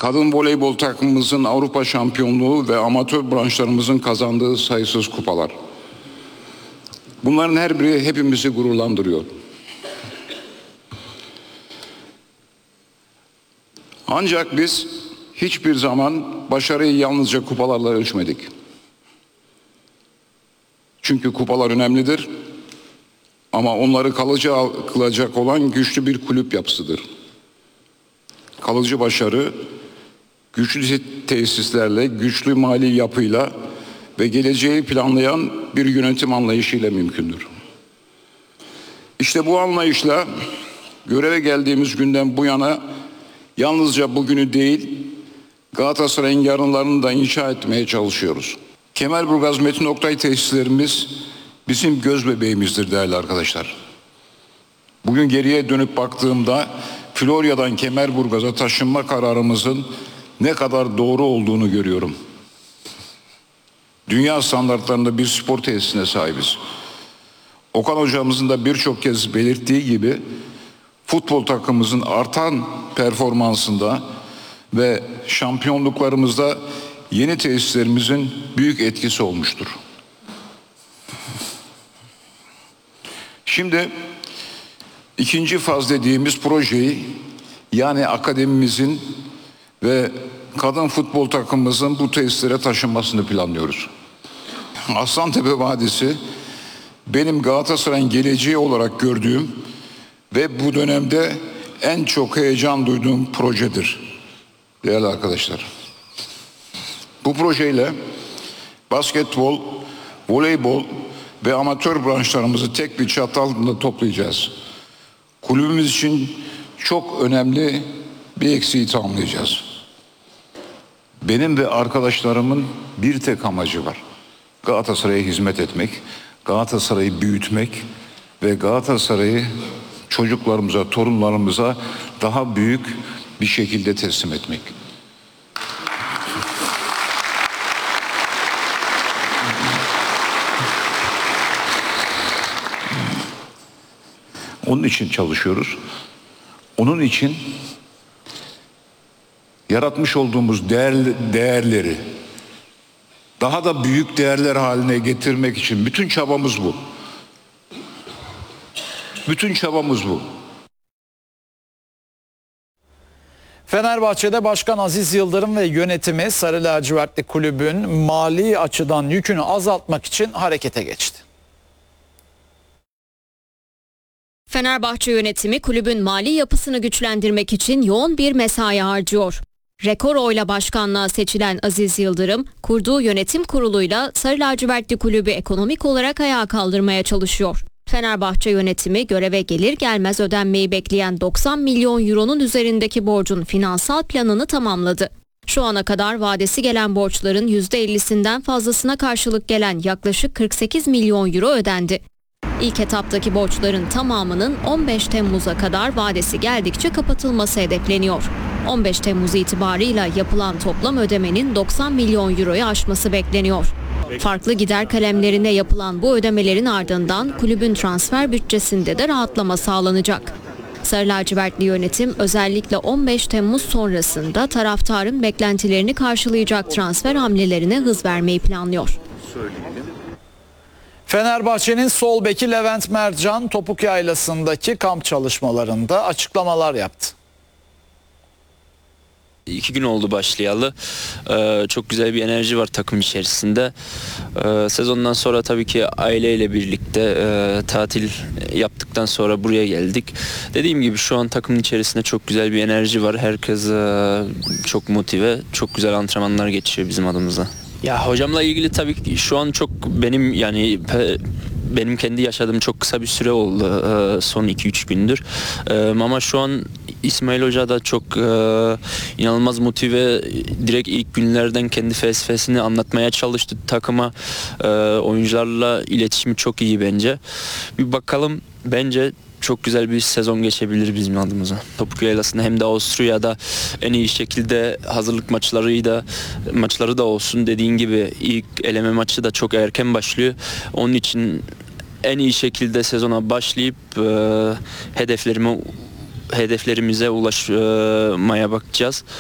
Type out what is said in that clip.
Kadın voleybol takımımızın Avrupa şampiyonluğu ve amatör branşlarımızın kazandığı sayısız kupalar. Bunların her biri hepimizi gururlandırıyor. Ancak biz hiçbir zaman başarıyı yalnızca kupalarla ölçmedik. Çünkü kupalar önemlidir ama onları kalıcı kılacak olan güçlü bir kulüp yapısıdır. Kalıcı başarı, güçlü tesislerle, güçlü mali yapıyla ve geleceği planlayan bir yönetim anlayışıyla mümkündür. İşte bu anlayışla göreve geldiğimiz günden bu yana yalnızca bugünü değil, Galatasaray'ın yarınlarını da inşa etmeye çalışıyoruz. Kemerburgaz Metin Oktay tesislerimiz bizim göz bebeğimizdir değerli arkadaşlar. Bugün geriye dönüp baktığımda Florya'dan Kemerburgaz'a taşınma kararımızın ne kadar doğru olduğunu görüyorum. Dünya standartlarında bir spor tesisine sahibiz. Okan hocamızın da birçok kez belirttiği gibi futbol takımımızın artan performansında ve şampiyonluklarımızda yeni tesislerimizin büyük etkisi olmuştur. Şimdi ikinci faz dediğimiz projeyi, yani akademimizin ve kadın futbol takımımızın bu tesislere taşınmasını planlıyoruz. Aslantepe Vadisi benim Galatasaray'ın geleceği olarak gördüğüm ve bu dönemde en çok heyecan duyduğum projedir değerli arkadaşlar. Bu projeyle basketbol, voleybol ve amatör branşlarımızı tek bir çatı altında toplayacağız. Kulübümüz için çok önemli bir eksiği tamamlayacağız. Benim ve arkadaşlarımın bir tek amacı var. Galatasaray'a hizmet etmek, Galatasaray'ı büyütmek ve Galatasaray'ı çocuklarımıza, torunlarımıza daha büyük bir şekilde teslim etmek. Onun için çalışıyoruz. Onun için yaratmış olduğumuz değerleri daha da büyük değerler haline getirmek için bütün çabamız bu. Bütün çabamız bu. Fenerbahçe'de Başkan Aziz Yıldırım ve yönetimi Sarı Lacivertli kulübün mali açıdan yükünü azaltmak için harekete geçti. Fenerbahçe yönetimi kulübün mali yapısını güçlendirmek için yoğun bir mesai harcıyor. Rekor oyla başkanlığa seçilen Aziz Yıldırım, kurduğu yönetim kuruluyla Sarı Lacivertli kulübü ekonomik olarak ayağa kaldırmaya çalışıyor. Fenerbahçe yönetimi göreve gelir gelmez ödenmeyi bekleyen 90 milyon euronun üzerindeki borcun finansal planını tamamladı. Şu ana kadar vadesi gelen borçların %50'sinden fazlasına karşılık gelen yaklaşık 48 milyon euro ödendi. İlk etaptaki borçların tamamının 15 Temmuz'a kadar vadesi geldikçe kapatılması hedefleniyor. 15 Temmuz itibarıyla yapılan toplam ödemenin 90 milyon euroyu aşması bekleniyor. Farklı gider kalemlerine yapılan bu ödemelerin ardından kulübün transfer bütçesinde de rahatlama sağlanacak. Sarı lacivertli yönetim özellikle 15 Temmuz sonrasında taraftarın beklentilerini karşılayacak transfer hamlelerine hız vermeyi planlıyor. Fenerbahçe'nin sol beki Levent Mertcan Topuk Yaylası'ndaki kamp çalışmalarında açıklamalar yaptı. 2 gün oldu başlayalı. Çok güzel bir enerji var takım içerisinde. Sezondan sonra tabii ki aileyle birlikte tatil yaptıktan sonra buraya geldik. Dediğim gibi şu an takımın içerisinde çok güzel bir enerji var. Herkes çok motive, çok güzel antrenmanlar geçiyor bizim adımıza. Ya hocamla ilgili tabii ki şu an çok benim kendi yaşadığım çok kısa bir süre oldu son 2-3 gündür. Ama şu an İsmail Hoca da çok inanılmaz motive, direkt ilk günlerden kendi felsefesini anlatmaya çalıştı takıma. Oyuncularla iletişimi çok iyi bence. Bir bakalım, bence çok güzel bir sezon geçebilir bizim adımıza. Topuk Yaylası'nda hem de Avusturya'da en iyi şekilde hazırlık maçları da olsun. Dediğin gibi ilk eleme maçı da çok erken başlıyor. Onun için en iyi şekilde sezona başlayıp hedeflerimize ulaşmaya bakacağız.